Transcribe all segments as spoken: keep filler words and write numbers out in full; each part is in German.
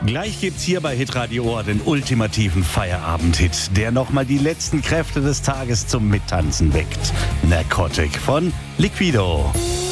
Gleich gibt's hier bei Hitradio Ohr den ultimativen Feierabend-Hit, der nochmal die letzten Kräfte des Tages zum Mittanzen weckt. Narcotic von Liquido.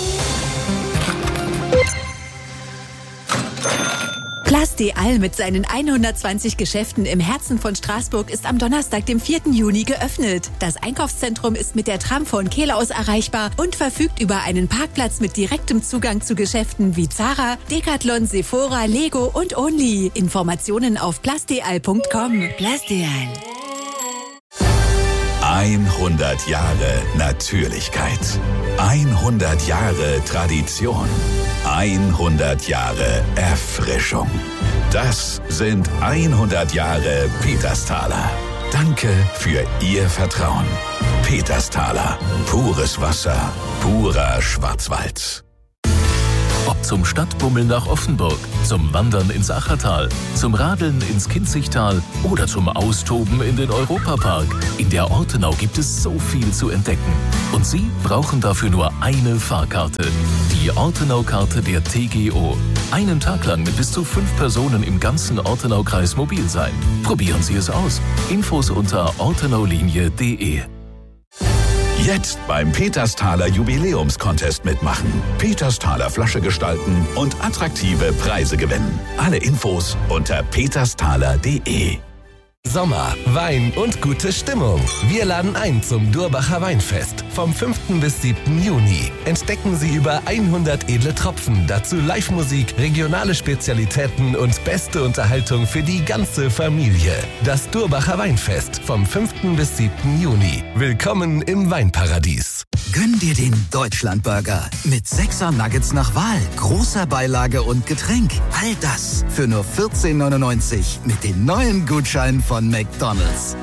Place des Halles mit seinen hundertzwanzig Geschäften im Herzen von Straßburg ist am Donnerstag, dem vierten Juni, geöffnet. Das Einkaufszentrum ist mit der Tram von Kehl aus erreichbar und verfügt über einen Parkplatz mit direktem Zugang zu Geschäften wie Zara, Decathlon, Sephora, Lego und Only. Informationen auf place des halles punkt com. Place des Halles. hundert Jahre Natürlichkeit. hundert Jahre Tradition. hundert Jahre Erfrischung. Das sind hundert Jahre Petersthaler. Danke für Ihr Vertrauen. Petersthaler. Pures Wasser. Purer Schwarzwald. Ob zum Stadtbummeln nach Offenburg, zum Wandern ins Achertal, zum Radeln ins Kinzigtal oder zum Austoben in den Europapark. In der Ortenau gibt es so viel zu entdecken. Und Sie brauchen dafür nur eine Fahrkarte. Die Ortenau-Karte der T G O. Einen Tag lang mit bis zu fünf Personen im ganzen Ortenau-Kreis mobil sein. Probieren Sie es aus. Infos unter ortenaulinie punkt de. Jetzt beim Petersthaler Jubiläumscontest mitmachen. Petersthaler Flasche gestalten und attraktive Preise gewinnen. Alle Infos unter petersthaler punkt de. Sommer, Wein und gute Stimmung. Wir laden ein zum Durbacher Weinfest vom fünften bis siebten Juni. Entdecken Sie über hundert edle Tropfen, dazu Live-Musik, regionale Spezialitäten und beste Unterhaltung für die ganze Familie. Das Durbacher Weinfest vom fünften bis siebten Juni. Willkommen im Weinparadies. Gönn dir den Deutschlandburger mit sechser Nuggets nach Wahl, großer Beilage und Getränk. All das für nur vierzehn neunundneunzig mit den neuen Gutscheinen von McDonald's.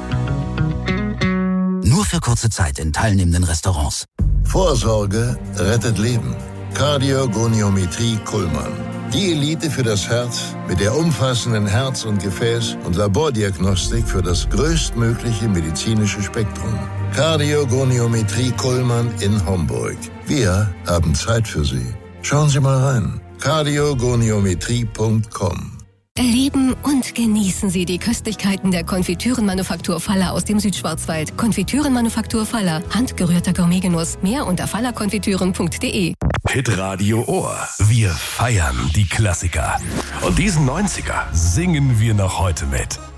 Nur für kurze Zeit in teilnehmenden Restaurants. Vorsorge rettet Leben. Kardiogoniometrie Kuhlmann. Die Elite für das Herz mit der umfassenden Herz- und Gefäß- und Labordiagnostik für das größtmögliche medizinische Spektrum. Kardiogoniometrie Kuhlmann in Homburg. Wir haben Zeit für Sie. Schauen Sie mal rein. kardiogoniometrie punkt com. Erleben und genießen Sie die Köstlichkeiten der Konfitürenmanufaktur Faller aus dem Südschwarzwald. Konfitürenmanufaktur Faller. Handgerührter Gourmetgenuss. Mehr unter fallerkonfitüren punkt de. Hitradio Ohr. Wir feiern die Klassiker. Und diesen neunziger singen wir noch heute mit.